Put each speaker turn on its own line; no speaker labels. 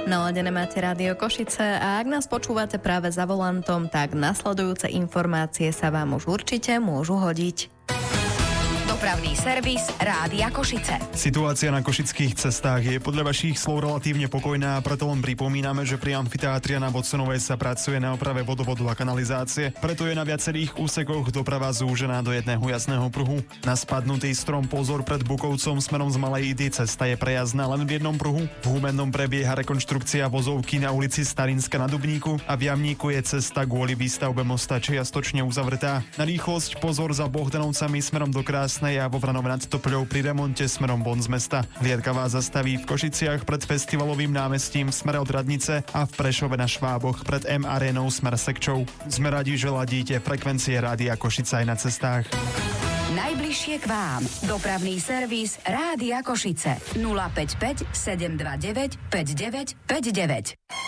Naladené máte Rádio Košice a ak nás počúvate práve za volantom, tak nasledujúce informácie sa vám už určite môžu hodiť.
Dopravný servis Rádia Košice.
Situácia na košických cestách je podľa vašich slov relatívne pokojná, preto len pripomíname, že pri amfiteátri na Watsonovej sa pracuje na oprave vodovodu a kanalizácie. Preto je na viacerých úsekoch doprava zúžená do jedného jasného pruhu. Na spadnutý strom pozor pred Bukovcom smerom z Malej Idy, cesta je prejazdná len v jednom pruhu. V Humennom prebieha rekonštrukcia vozovky na ulici Starinska na Dubníku a v Jamníku je cesta kvôli výstavbe mosta čiastočne uzavretá. Na rýchlosť pozor za Bohdanovcami smerom do Krásnej a vo Vranove nad Topľou pri remonte smerom von z mesta. Hliadka vás zastaví v Košiciach pred festivalovým námestím smere od Radnice a v Prešove na Šváboch pred M Arénou smer Sekčov. Sme radi, že ladíte frekvencie Rádia Košice aj na cestách.
Najbližšie k vám. Dopravný servis Rádia Košice. 055 729 5959.